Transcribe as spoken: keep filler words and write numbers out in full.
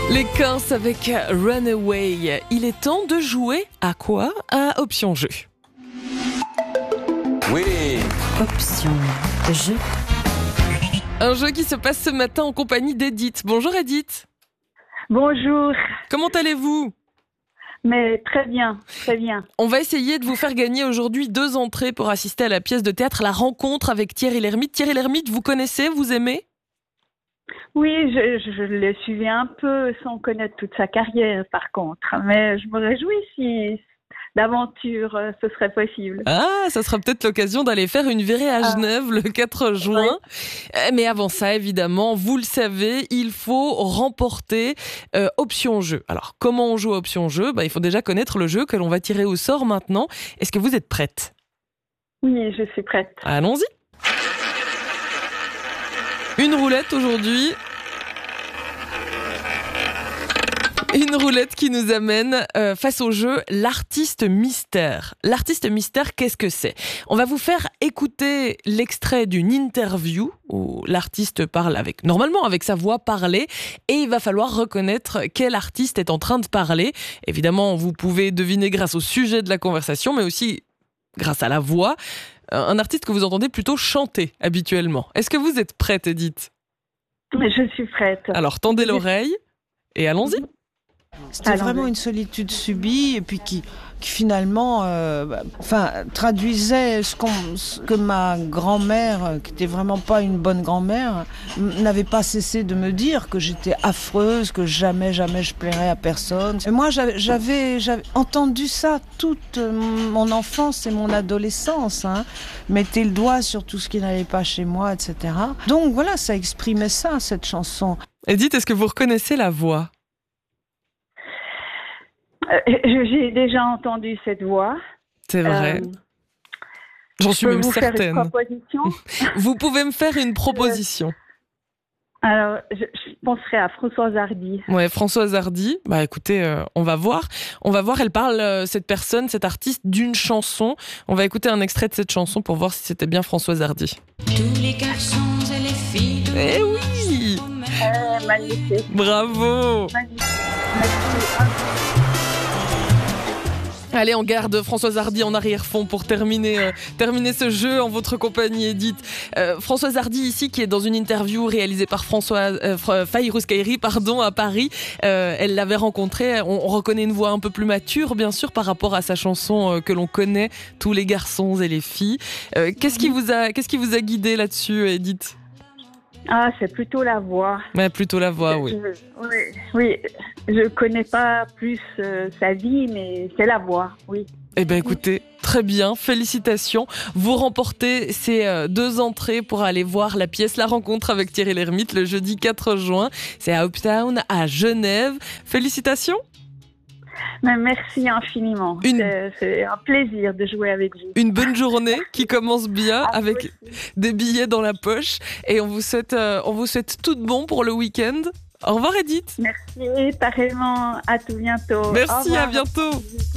Les Corses avec Runaway. Il est temps de jouer à quoi ? À Option Jeu. Oui. Option Jeu. Un jeu qui se passe ce matin en compagnie d'Edith. Bonjour Edith. Bonjour. Comment allez-vous ? Mais très bien, très bien. On va essayer de vous faire gagner aujourd'hui deux entrées pour assister à la pièce de théâtre La Rencontre avec Thierry Lhermitte. Thierry Lhermitte, vous connaissez, vous aimez ? Oui, je, je, je le suivais un peu sans connaître toute sa carrière par contre. Mais je me réjouis si d'aventure euh, ce serait possible. Ah, ça sera peut-être l'occasion d'aller faire une virée à Genève ah. le quatre juin. Oui. Mais avant ça, évidemment, vous le savez, il faut remporter euh, Option Jeu. Alors, comment on joue à Option Jeu ? Bah, il faut déjà connaître le jeu que l'on va tirer au sort maintenant. Est-ce que vous êtes prête ? Oui, je suis prête. Allons-y. Une roulette aujourd'hui. Une roulette qui nous amène euh, face au jeu l'artiste mystère. L'artiste mystère, qu'est-ce que c'est ? On va vous faire écouter l'extrait d'une interview où l'artiste parle avec, normalement avec sa voix parlée, et il va falloir reconnaître quel artiste est en train de parler. Évidemment, vous pouvez deviner grâce au sujet de la conversation, mais aussi grâce à la voix. Un artiste que vous entendez plutôt chanter habituellement. Est-ce que vous êtes prête, Edith ? Je suis prête. Alors, tendez l'oreille et allons-y. C'était Allons-y. vraiment une solitude subie et puis qui, qui finalement euh, bah, enfin, traduisait ce, qu'on, ce que ma grand-mère, qui n'était vraiment pas une bonne grand-mère, n'avait pas cessé de me dire, que j'étais affreuse, que jamais, jamais je plairais à personne. Et moi, j'avais, j'avais, j'avais entendu ça toute mon enfance et mon adolescence. Hein. Mettez le doigt sur tout ce qui n'allait pas chez moi, et cetera. Donc voilà, ça exprimait ça, cette chanson. Edith, est-ce que vous reconnaissez la voix ? Euh, j'ai déjà entendu cette voix. C'est vrai. Euh, J'en suis même vous certaine. Faire une proposition Vous pouvez me faire une proposition. Euh, alors, je, je penserais à Françoise Hardy. Ouais, Françoise Hardy. Bah, écoutez, euh, on va voir. On va voir. Elle parle, euh, cette personne, cet artiste, d'une chanson. On va écouter un extrait de cette chanson pour voir si c'était bien Françoise Hardy. Tous les garçons et les filles. Eh oui. Euh, magnifique. Bravo. Magnifique. Magnifique. Allez, on garde Françoise Hardy en arrière-fond pour terminer, euh, terminer ce jeu en votre compagnie, Edith. Euh, Françoise Hardy, ici, qui est dans une interview réalisée par François, euh, Fayrouz Kairi, pardon, à Paris. Euh, elle l'avait rencontré. On, on reconnaît une voix un peu plus mature, bien sûr, par rapport à sa chanson euh, que l'on connaît, Tous les garçons et les filles. Euh, qu'est-ce qui vous a, qu'est-ce qui vous a guidé là-dessus, Edith ? Ah, c'est plutôt la voix. Ouais, plutôt la voix, oui. Je, oui, oui. Je connais pas plus euh, sa vie, mais c'est la voix, oui. Eh bien, écoutez, très bien, félicitations. Vous remportez ces euh, deux entrées pour aller voir la pièce La Rencontre avec Thierry Lhermitte le jeudi quatre juin. C'est à Uptown, à Genève. Félicitations. Mais merci infiniment. Une... C'est, c'est un plaisir de jouer avec vous. Une bonne journée qui commence bien à avec des billets dans la poche. Et on vous souhaite, euh, on vous souhaite tout de bon pour le week-end. Au revoir, Edith. Merci, pareillement. À tout bientôt. Merci, à bientôt.